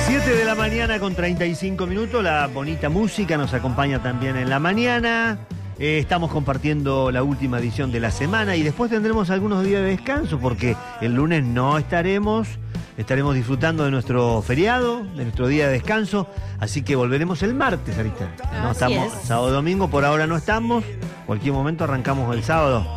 7 de la mañana con 35 minutos, la bonita música nos acompaña también en la mañana. Estamos compartiendo la última edición de la semana y después tendremos algunos días de descanso porque el lunes no estaremos disfrutando de nuestro feriado, de nuestro día de descanso, así que volveremos el martes, Arita. No estamos sábado, domingo, por ahora no estamos, cualquier momento arrancamos el sábado.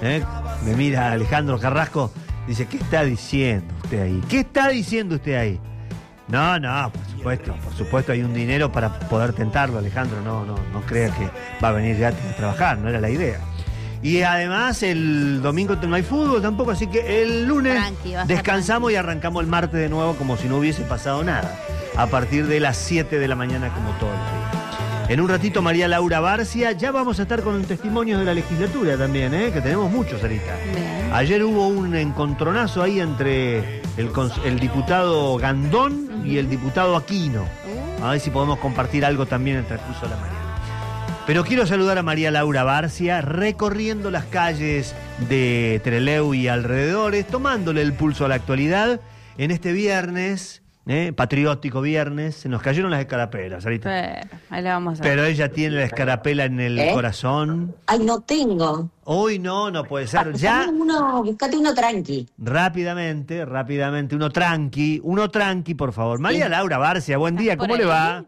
Me mira Alejandro Carrasco, dice, ¿qué está diciendo usted ahí? ¿Qué está diciendo usted ahí? No, por supuesto hay un dinero para poder tentarlo, Alejandro, no crea que va a venir gratis a trabajar, no era la idea. Y además el domingo no hay fútbol tampoco, así que el lunes descansamos y arrancamos el martes de nuevo como si no hubiese pasado nada, a partir de las 7 de la mañana como todos los días. En un ratito María Laura Barcia, ya vamos a estar con testimonios de la legislatura también, que tenemos muchos ahorita. Bien. Ayer hubo un encontronazo ahí entre el diputado Gandón y el diputado Aquino. A ver si podemos compartir algo también en el transcurso de la mañana. Pero quiero saludar a María Laura Barcia, recorriendo las calles de Trelew y alrededores, tomándole el pulso a la actualidad en este viernes. Patriótico viernes, se nos cayeron las escarapelas, ahorita. Ahí la vamos a ver. Pero ella tiene la escarapela en el corazón. Ay, no tengo. Hoy no puede ser. Ya. Buscate uno tranqui. Rápidamente, uno tranqui, por favor. María Laura Barcia, buen día, ¿cómo le va?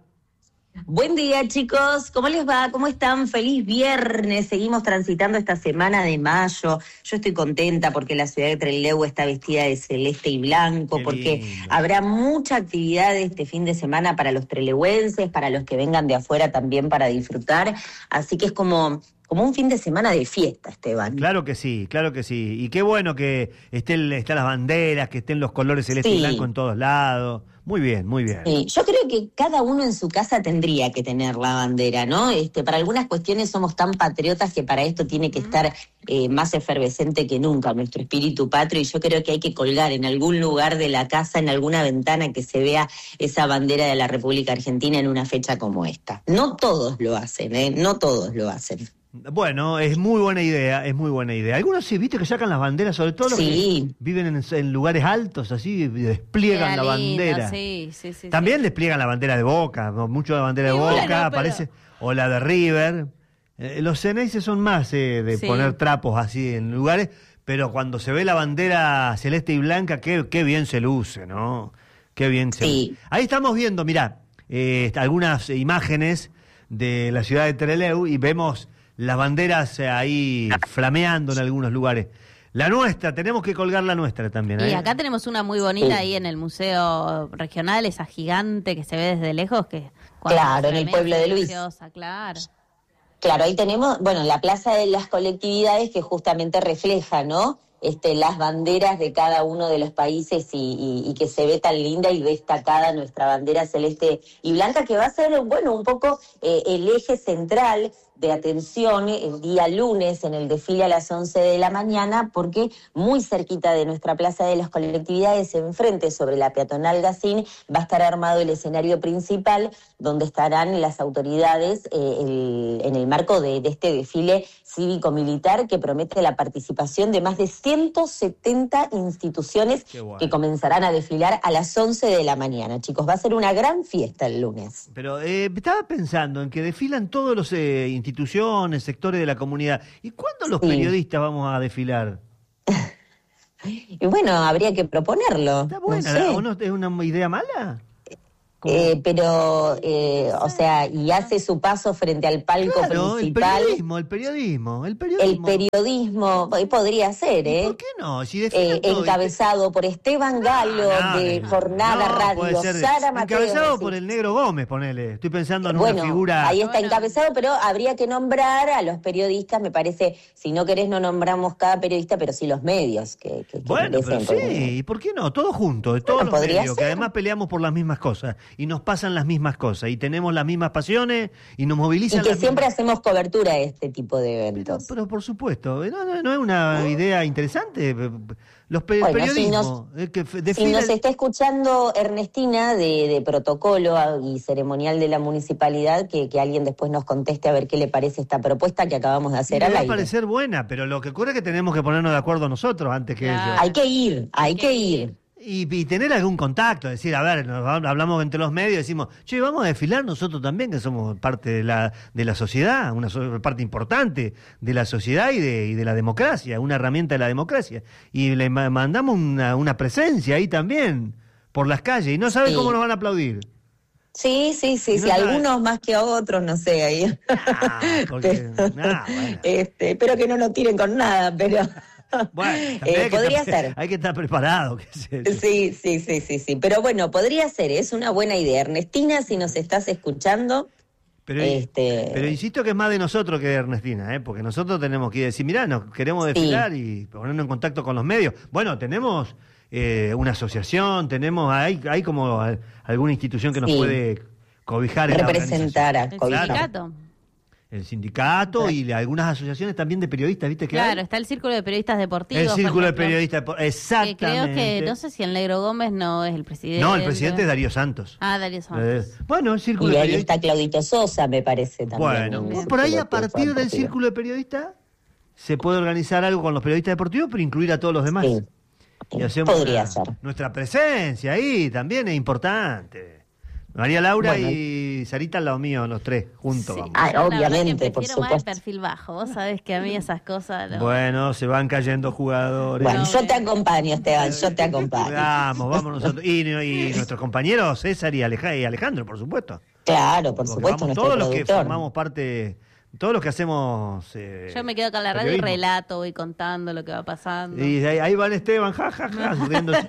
Buen día, chicos. ¿Cómo les va? ¿Cómo están? Feliz viernes. Seguimos transitando esta semana de mayo. Yo estoy contenta porque la ciudad de Trelew está vestida de celeste y blanco, porque habrá mucha actividad este fin de semana para los trelewenses, para los que vengan de afuera también para disfrutar. Así que es como un fin de semana de fiesta, Esteban. Claro que sí. Y qué bueno que están las banderas, que estén los colores celeste y blanco en todos lados. Muy bien. Sí, yo creo que cada uno en su casa tendría que tener la bandera, ¿no? Para algunas cuestiones somos tan patriotas que para esto tiene que estar más efervescente que nunca nuestro espíritu patrio, y yo creo que hay que colgar en algún lugar de la casa, en alguna ventana, que se vea esa bandera de la República Argentina en una fecha como esta. No todos lo hacen, no todos lo hacen. Bueno, es muy buena idea. Algunos sí, viste que sacan las banderas, sobre todo los que viven en lugares altos, así, despliegan la bandera. Sí, también despliegan la bandera de Boca, mucho de bandera de Boca, aparece, o la de River. Los ceneices son más de poner trapos así en lugares, pero cuando se ve la bandera celeste y blanca, qué bien se luce, ¿no? Qué bien se luce. Ahí estamos viendo, mirá, algunas imágenes de la ciudad de Trelew y vemos las banderas ahí flameando en algunos lugares. La nuestra, tenemos que colgar la nuestra también. Y acá tenemos una muy bonita ahí en el Museo Regional, esa gigante que se ve desde lejos. Claro, en el Pueblo de Luis. Claro, ahí tenemos, la Plaza de las Colectividades, que justamente refleja, ¿no? Las banderas de cada uno de los países y que se ve tan linda y destacada nuestra bandera celeste y blanca, que va a ser, un poco el eje central de atención el día lunes en el desfile a las 11 de la mañana, porque muy cerquita de nuestra Plaza de las Colectividades, enfrente sobre la peatonal Gacín, va a estar armado el escenario principal, donde estarán las autoridades en el marco de este desfile cívico-militar que promete la participación de más de 170 instituciones que comenzarán a desfilar a las 11 de la mañana. Chicos, va a ser una gran fiesta el lunes. Pero estaba pensando en que desfilan todos los instituciones, sectores de la comunidad. ¿Y cuándo los periodistas vamos a desfilar? Y habría que proponerlo. Está buena, ¿o no es una idea mala? Pero y hace su paso frente al palco principal. El periodismo. Podría ser, ¿Por qué no? Si encabezado por Esteban Galo, de Jornada Radio, Sara Mateo. Encabezado por el Negro Gómez, ponele. Estoy pensando en una figura. Ahí está encabezado, pero habría que nombrar a los periodistas, me parece. Si no querés, no nombramos cada periodista, pero sí los medios. Pero sí, ¿y por qué no? Todos juntos, todos los medios, que además peleamos por las mismas cosas. Y nos pasan las mismas cosas, y tenemos las mismas pasiones, y nos movilizan. Y que siempre hacemos cobertura de este tipo de eventos. Pero por supuesto, ¿no es una idea interesante? Periodismo. Si nos está escuchando Ernestina de Protocolo y Ceremonial de la Municipalidad, que alguien después nos conteste a ver qué le parece esta propuesta que acabamos de hacer al aire. Va a parecer buena, pero lo que ocurre es que tenemos que ponernos de acuerdo nosotros antes que ellos. Hay que ir. Y tener algún contacto, decir, a ver, hablamos entre los medios, decimos, che, vamos a desfilar nosotros también, que somos parte de la sociedad, parte importante de la sociedad y de la democracia, una herramienta de la democracia. Y le mandamos una presencia ahí también, por las calles, y no sabe cómo nos van a aplaudir. Sí, algunos más que a otros, no sé, ahí. Bueno. Espero que no nos tiren con nada, pero... Bueno, podría ser. Hay que estar preparado. Sí. Pero bueno, podría ser, es una buena idea. Ernestina, si nos estás escuchando... Pero insisto que es más de nosotros que de Ernestina, porque nosotros tenemos que decir, mirá, nos queremos desfilar y ponernos en contacto con los medios. Bueno, tenemos una asociación, hay como alguna institución que nos puede cobijar. Representar a cobijar. Sindicato. El sindicato y algunas asociaciones también de periodistas, ¿viste? Claro, está el Círculo de Periodistas Deportivos. El Círculo de Periodistas, exactamente. Creo que, no sé si el Negro Gómez no es el presidente. No, el presidente es Darío Santos. Darío Santos. Bueno, el Círculo y de ahí Periodistas. está Claudito Sosa, me parece también. Bueno, por ahí a partir del Círculo de Periodistas se puede organizar algo con los periodistas deportivos, pero incluir a todos los demás. Sí. Y hacemos Podría ser. Nuestra presencia ahí también es importante. María Laura y Sarita al lado mío, los tres, juntos. Sí. Obviamente, por supuesto. Más el perfil bajo, vos sabés que a mí esas cosas... Bueno, se van cayendo jugadores. Bueno, yo te acompaño, Esteban, yo te acompaño. Vamos nosotros. Y nuestros compañeros César y Alejandro, por supuesto. Claro, por supuesto, nuestro todos productor. Los que formamos parte... Todos los que hacemos... yo me quedo acá en la radio y relato, voy contando lo que va pasando. Y ahí va el Esteban, riéndose.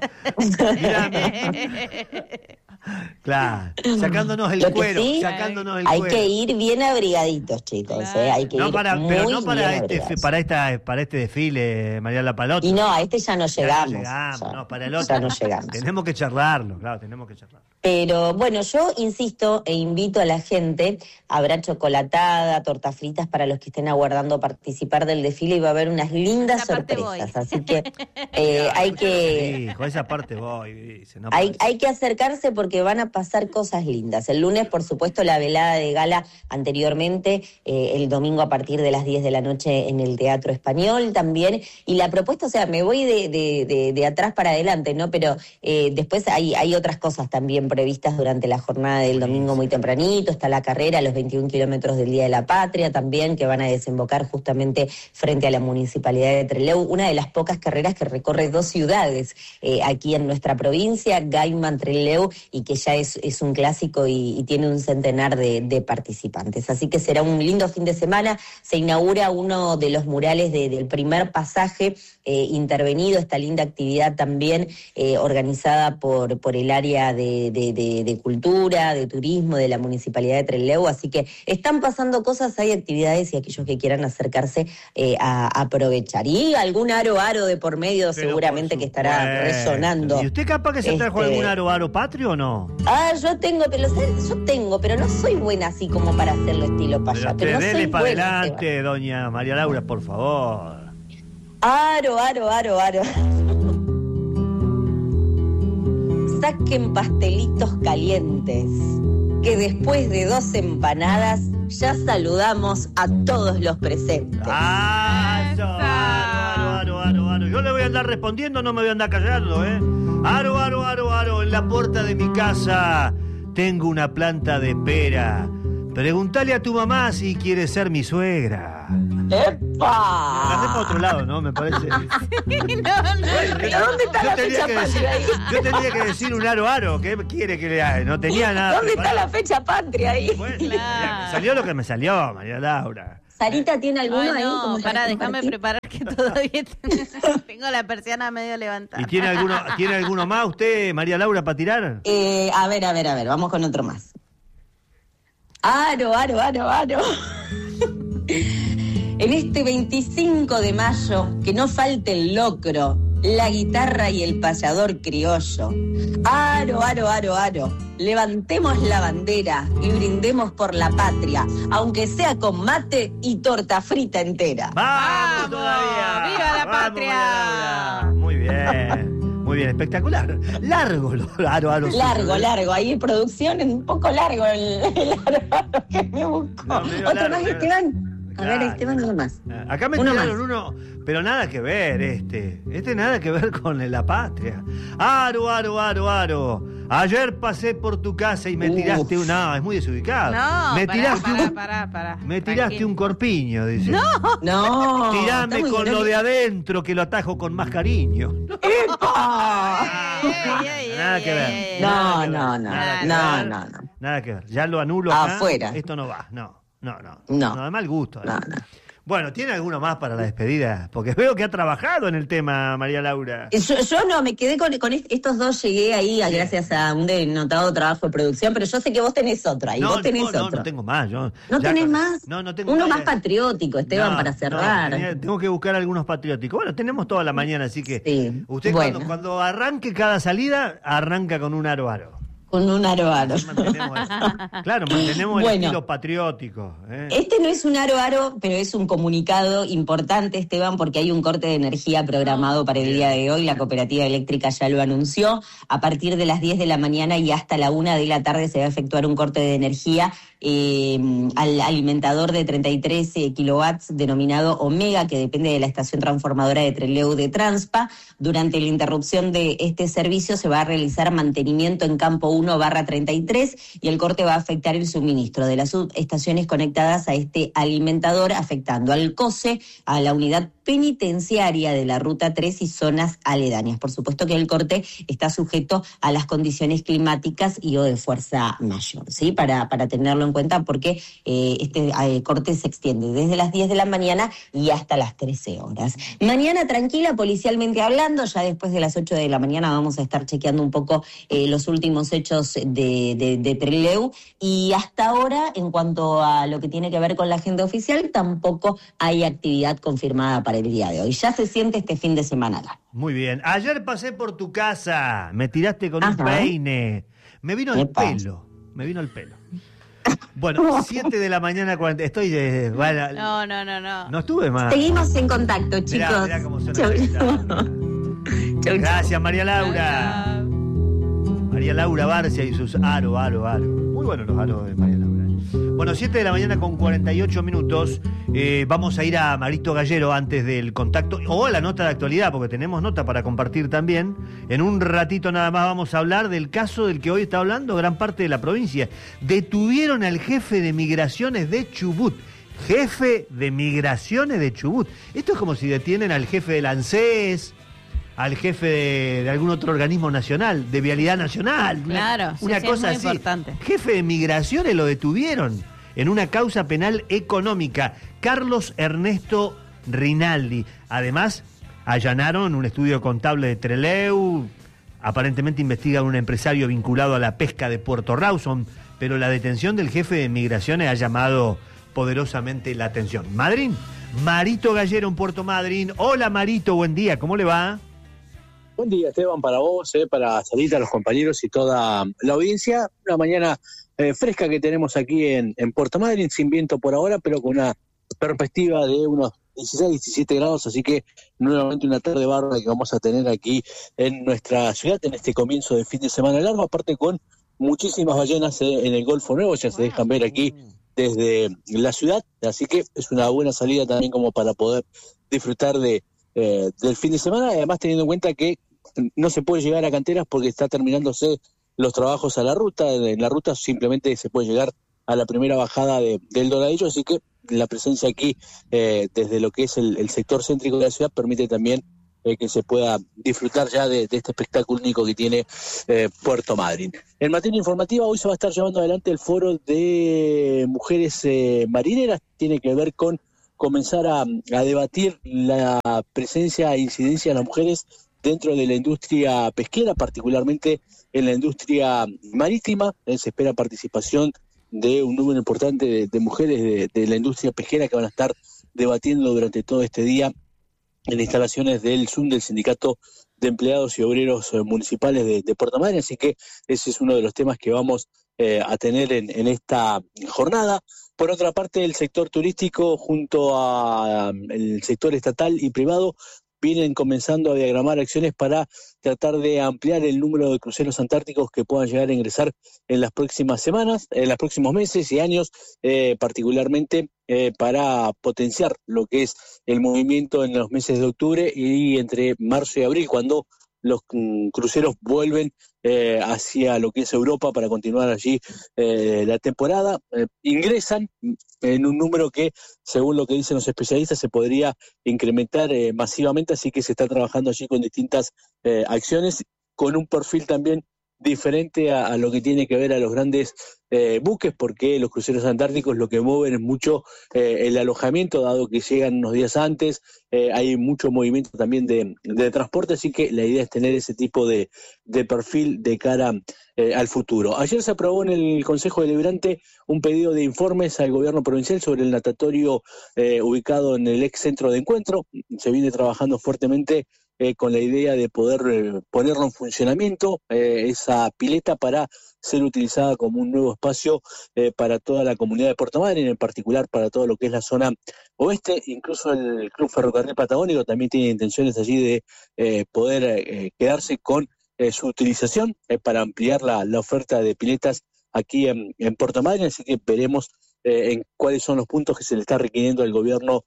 Claro, sacándonos el cuero, Hay que ir bien abrigaditos, chicos, claro. Hay que ir pero no para este desfile, María La Palota. Y no, a este ya no llegamos. Para el otro. Ya no llegamos. Tenemos que charlarlo, claro, tenemos que charlarlo. Pero bueno, yo insisto e invito a la gente, habrá chocolatada, tortas fritas para los que estén aguardando participar del desfile y va a haber unas lindas sorpresas, así que hay que... Sí, con esa parte voy, dice, hay que acercarse porque van a pasar cosas lindas. El lunes, por supuesto, la velada de gala anteriormente, el domingo a partir de las 10 de la noche en el Teatro Español también, y la propuesta, o sea, me voy de atrás para adelante, ¿no? Pero después hay otras cosas también previstas durante la jornada del domingo muy tempranito, está la carrera, los 21 kilómetros del Día de la Patria también, que van a desembocar justamente frente a la Municipalidad de Trelew, una de las pocas carreras que recorre 2 ciudades aquí en nuestra provincia, Gaiman, Trelew, y que ya es un clásico y tiene un centenar de participantes. Así que será un lindo fin de semana, se inaugura uno de los murales del primer pasaje intervenido, esta linda actividad también organizada por el área de cultura, de turismo, de la Municipalidad de Trelew, así que están pasando cosas, hay actividades y aquellos que quieran acercarse a aprovechar. Y algún aro de por medio seguramente que estará resonando. ¿Y usted capaz que se trajo algún aro patrio o no? Yo tengo, pero no soy buena así como para hacerlo estilo paya. Pero no dele soy para buena, adelante, Esteban. doña María Laura, por favor. Aro. Saquen pastelitos calientes, que después de 2 empanadas ya saludamos a todos los presentes. Aro. Yo le voy a andar respondiendo, no me voy a andar callando, Aro. En la puerta de mi casa tengo una planta de pera. Pregúntale a tu mamá si quiere ser mi suegra. ¡Epa! Agarré para otro lado, ¿no? Me parece. No. ¿Pero dónde está la fecha patria ahí? Yo tendría que decir un aro. ¿Qué quiere que le haga? No tenía nada. ¿Dónde está la fecha patria ahí? Bueno, me salió lo que me salió, María Laura. ¿Sarita tiene alguno ahí? No, para déjame preparar que todavía tengo la persiana medio levantada. ¿Y tiene alguno más usted, María Laura, para tirar? A ver, vamos con otro más. Aro. En este 25 de mayo, que no falte el locro, la guitarra y el payador criollo. Aro. Levantemos la bandera y brindemos por la patria, aunque sea con mate y torta frita entera. ¡Vamos todavía! ¡Viva la patria! Muy bien, espectacular. Largo, aro. Largo. Ahí producción, un poco largo el aro que me buscó. ¿Otro más, Esteban? A ver, Esteban, uno más. Acá me tiraron uno Pero nada que ver este nada que ver con la patria. Aro, aro, aro, aro. Ayer pasé por tu casa y me tiraste un... No, es muy desubicado. No, me tiraste pará. Me tiraste un corpiño, dice. No. Tirame con lo de adentro que lo atajo con más cariño. Nada que ver. No. Nada que ver. Ya lo anulo acá. Afuera. Esto no va. No, de mal gusto. No. Bueno, ¿tiene alguno más para la despedida? Porque veo que ha trabajado en el tema, María Laura. Yo no, me quedé con estos dos, llegué ahí gracias a un denotado trabajo de producción, pero yo sé que vos tenés otro ahí, vos tenés otro. No tengo más. ¿No tenés más? No tengo uno más. Más patriótico, Esteban, para cerrar. Tengo que buscar algunos patrióticos. Bueno, tenemos toda la mañana, así que sí, usted cuando arranque cada salida, arranca con un aro. Con un aro. Mantenemos el estilo patriótico. Este no es un aro, pero es un comunicado importante, Esteban, porque hay un corte de energía programado para el día de hoy. La cooperativa eléctrica ya lo anunció. A partir de las 10 de la mañana y hasta la 1 de la tarde se va a efectuar un corte de energía al alimentador de 33 kilowatts denominado Omega, que depende de la estación transformadora de Trelew de Transpa. Durante la interrupción de este servicio se va a realizar mantenimiento en campo 1/33 y el corte va a afectar el suministro de las subestaciones conectadas a este alimentador, afectando al COSE, a la unidad penitenciaria de la Ruta 3 y zonas aledañas. Por supuesto que el corte está sujeto a las condiciones climáticas y o de fuerza mayor, ¿sí? Para tenerlo en cuenta, porque este corte se extiende desde las 10 de la mañana y hasta las 13 horas. Mañana tranquila, policialmente hablando, ya después de las 8 de la mañana vamos a estar chequeando un poco los últimos hechos de Trelew, y hasta ahora, en cuanto a lo que tiene que ver con la agenda oficial, tampoco hay actividad confirmada para el día de hoy. Ya se siente este fin de semana acá. Muy bien. Ayer pasé por tu casa, me tiraste con un peine. Me vino el pelo. Bueno, 7 de la mañana, estoy de... Bueno, No. No estuve más. Seguimos en contacto, chicos. Mirá cómo suena. Gracias, María Laura. María Laura Barcia y sus aro. Muy buenos los aros de María Laura. Bueno, 7 de la mañana con 48 minutos. Vamos a ir a Marito Gallero antes del contacto, o la nota de actualidad, porque tenemos nota para compartir también. En un ratito nada más vamos a hablar del caso del que hoy está hablando gran parte de la provincia. Detuvieron al jefe de migraciones de Chubut. Jefe de migraciones de Chubut. Esto es como si detienen al jefe del ANSES, al jefe de algún otro organismo nacional, de Vialidad Nacional. Claro, una cosa es muy así. importante. Jefe de migraciones lo detuvieron en una causa penal económica. Carlos Ernesto Rinaldi. Además, allanaron un estudio contable de Trelew. Aparentemente investigan a un empresario vinculado a la pesca de Puerto Rawson, pero la detención del jefe de migraciones ha llamado poderosamente la atención. Madryn, Marito Gallero en Puerto Madryn. Hola Marito, buen día, ¿cómo le va? Buen día, Esteban, para vos, para Sarita, los compañeros y toda la audiencia. Una mañana fresca que tenemos aquí en Puerto Madryn, sin viento por ahora, pero con una perspectiva de unos 16, 17 grados, así que nuevamente una tarde bárbara que vamos a tener aquí en nuestra ciudad en este comienzo de fin de semana largo, aparte con muchísimas ballenas en el Golfo Nuevo, ya se dejan ver aquí desde la ciudad, así que es una buena salida también como para poder disfrutar del fin de semana, además teniendo en cuenta que no se puede llegar a Canteras porque está terminándose los trabajos a la ruta. En la ruta simplemente se puede llegar a la primera bajada del Doradillo, así que la presencia aquí desde lo que es el sector céntrico de la ciudad permite también que se pueda disfrutar ya de este espectáculo único que tiene Puerto Madryn. En materia informativa, hoy se va a estar llevando adelante el foro de mujeres marineras. Tiene que ver con comenzar a debatir la presencia e incidencia de las mujeres dentro de la industria pesquera, particularmente en la industria marítima. Se espera participación de un número importante de mujeres de la industria pesquera que van a estar debatiendo durante todo este día en instalaciones del SUM, del Sindicato de Empleados y Obreros Municipales de Puerto Madryn, así que ese es uno de los temas que vamos a tener en esta jornada. Por otra parte, el sector turístico junto a el sector estatal y privado vienen comenzando a diagramar acciones para tratar de ampliar el número de cruceros antárticos que puedan llegar a ingresar en las próximas semanas, en los próximos meses y años, particularmente para potenciar lo que es el movimiento en los meses de octubre y entre marzo y abril, cuando los cruceros vuelven hacia lo que es Europa para continuar allí la temporada. Ingresan en un número que, según lo que dicen los especialistas, se podría incrementar masivamente, así que se está trabajando allí con distintas acciones, con un perfil también diferente a lo que tiene que ver a los grandes buques, porque los cruceros antárticos lo que mueven es mucho el alojamiento, dado que llegan unos días antes, hay mucho movimiento también de transporte, así que la idea es tener ese tipo de perfil de cara al futuro. Ayer se aprobó en el Consejo Deliberante un pedido de informes al gobierno provincial sobre el natatorio ubicado en el ex centro de encuentro. Se viene trabajando fuertemente con la idea de poder ponerlo en funcionamiento, esa pileta, para ser utilizada como un nuevo espacio para toda la comunidad de Puerto Madryn, en particular para todo lo que es la zona oeste. Incluso el Club Ferrocarril Patagónico también tiene intenciones allí de poder quedarse con su utilización para ampliar la oferta de piletas aquí en Puerto Madryn, así que veremos en cuáles son los puntos que se le está requiriendo al gobierno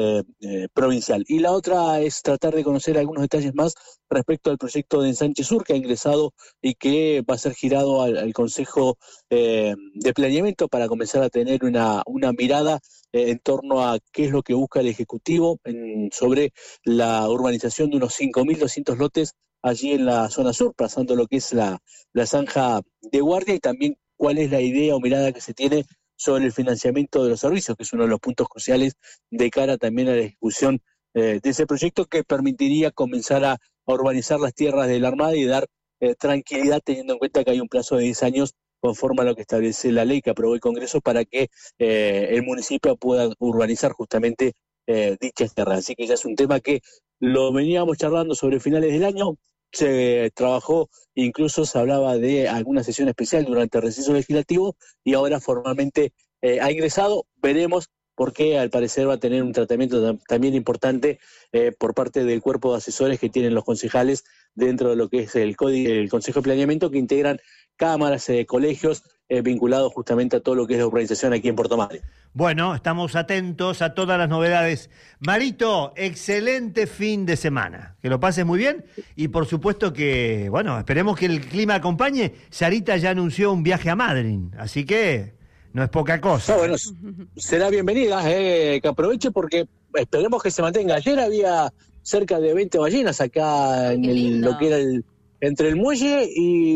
provincial. Y la otra es tratar de conocer algunos detalles más respecto al proyecto de Ensanche Sur, que ha ingresado y que va a ser girado al Consejo de Planeamiento para comenzar a tener una mirada en torno a qué es lo que busca el Ejecutivo sobre la urbanización de unos 5.200 lotes allí en la zona sur, pasando lo que es la zanja de guardia, y también cuál es la idea o mirada que se tiene sobre el financiamiento de los servicios, que es uno de los puntos cruciales de cara también a la ejecución de ese proyecto, que permitiría comenzar a urbanizar las tierras de la Armada y dar tranquilidad, teniendo en cuenta que hay un plazo de 10 años conforme a lo que establece la ley que aprobó el Congreso para que el municipio pueda urbanizar justamente dichas tierras. Así que ya es un tema que lo veníamos charlando sobre finales del año. Se trabajó, incluso se hablaba de alguna sesión especial durante el receso legislativo, y ahora formalmente ha ingresado. Veremos, porque al parecer va a tener un tratamiento también importante por parte del cuerpo de asesores que tienen los concejales dentro de lo que es el Consejo de Planeamiento, que integran cámaras, colegios vinculados justamente a todo lo que es la urbanización aquí en Puerto Madryn. Bueno, estamos atentos a todas las novedades. Marito, excelente fin de semana. Que lo pases muy bien y por supuesto que, bueno, esperemos que el clima acompañe. Sarita ya anunció un viaje a Madryn, así que no es poca cosa. No, bueno, será bienvenida, que aproveche, porque esperemos que se mantenga. Ayer había cerca de 20 ballenas acá en lo que era entre el muelle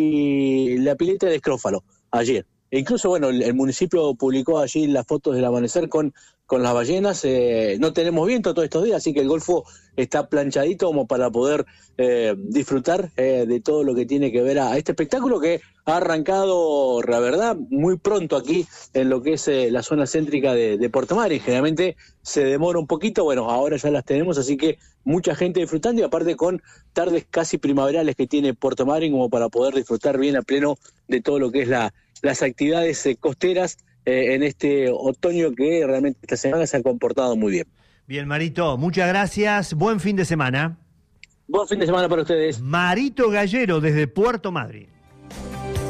y la pileta de Escrófalo, ayer. E incluso, bueno, el municipio publicó allí las fotos del amanecer con las ballenas. No tenemos viento todos estos días, así que el Golfo está planchadito como para poder disfrutar de todo lo que tiene que ver a este espectáculo que ha arrancado, la verdad, muy pronto aquí en lo que es la zona céntrica de Puerto Madryn. Generalmente se demora un poquito, bueno, ahora ya las tenemos, así que mucha gente disfrutando, y aparte con tardes casi primaverales que tiene Puerto Madryn como para poder disfrutar bien a pleno de todo lo que es las actividades costeras en este otoño, que realmente esta semana se ha comportado muy bien. Bien, Marito, muchas gracias. Buen fin de semana. Buen fin de semana para ustedes. Marito Gallero desde Puerto Madryn.